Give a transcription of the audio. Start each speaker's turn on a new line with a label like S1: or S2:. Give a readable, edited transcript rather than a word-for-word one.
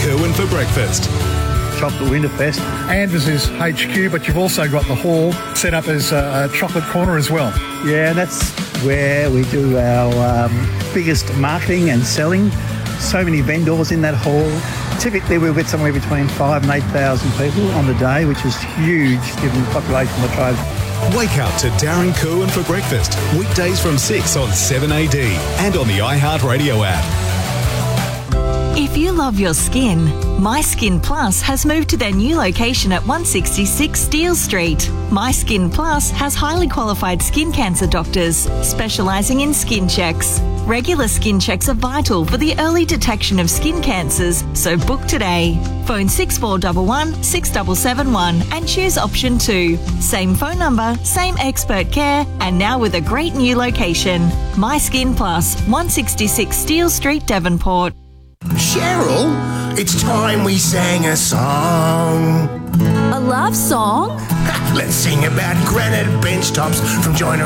S1: Kerwin for breakfast.
S2: Chocolate Winterfest.
S3: Andrews is HQ, but you've also got the hall set up as a chocolate corner as well.
S2: Yeah, and that's where we do our biggest marketing and selling. So many vendors in that hall. Typically, we'll get somewhere between 5,000 and 8,000 people on the day, which is huge given the population of the trade.
S1: Wake up to Darren Kerwin for breakfast. Weekdays from 6 on 7AD and on the iHeartRadio app.
S4: If you love your skin, My Skin Plus has moved to their new location at 166 Steele Street. My Skin Plus has highly qualified skin cancer doctors specialising in skin checks. Regular skin checks are vital for the early detection of skin cancers, so book today. Phone 6411 6771 and choose option 2. Same phone number, same expert care, and now with a great new location. My Skin Plus, 166 Steele Street, Devonport.
S5: Cheryl, it's time we sang a song.
S6: A love song?
S5: Let's sing about granite bench tops from Joyner